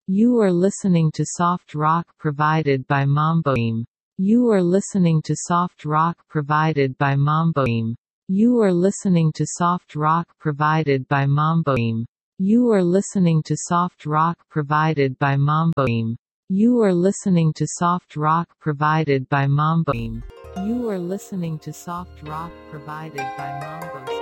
You are listening to soft rock provided by Mamboim. You are listening to soft rock provided by Mamboim. You are listening to soft rock provided by Mamboim. You are listening to soft rock provided by Mamboim. You are listening to soft rock provided by Mamboim. You are listening to soft rock provided by Mamboim.